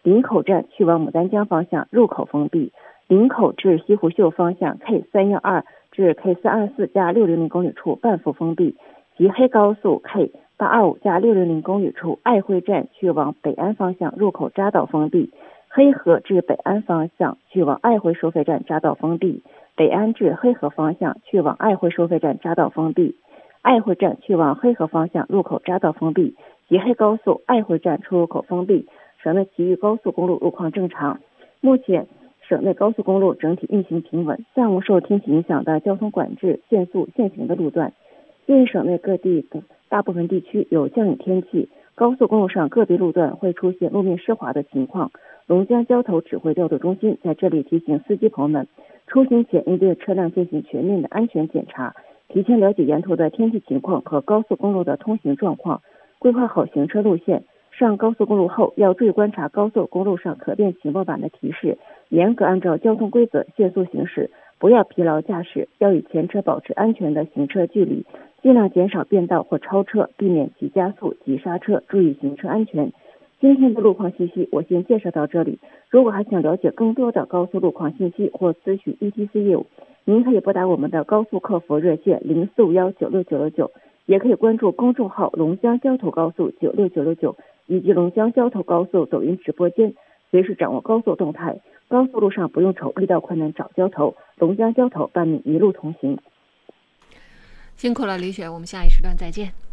林口站去往牡丹江方向入口封闭，林口至西湖秀方向 K312至 K424加600公里处半幅封闭，及黑高速 K825加600公里处爱辉站去往北安方向入口匝道封闭，黑河至北安方向去往爱辉收费站匝道封闭，北安至黑河方向去往爱辉收费站匝道封闭，爱辉站去往黑河方向入口匝道封闭，及黑高速爱辉站出入口封闭。省内其余高速公路路况正常。目前省内高速公路整体运行平稳，暂无受天气影响的交通管制、限速、限行的路段。因省内各地的大部分地区有降雨天气，高速公路上个别路段会出现路面湿滑的情况。龙江交通指挥调度中心在这里提醒司机朋友们，出行前应对车辆进行全面的安全检查，提前了解沿途的天气情况和高速公路的通行状况，规划好行车路线。上高速公路后要注意观察高速公路上可变行波板的提示，严格按照交通规则限速行驶，不要疲劳驾驶，要与前车保持安全的行车距离，尽量减少变道或超车，避免急加速、急刹车，注意行车安全。今天的路况信息我先介绍到这里，如果还想了解更多的高速路况信息或咨询 ETC 业务，您可以拨打我们的高速客服热线0451969969，也可以关注公众号龙江交通高速96969以及龙江交通高速抖音直播间，随时掌握高速动态。高速路上不用愁遇到困难找交头，龙江交通伴你一路同行。 辛苦了李雪，我们下一时段再见。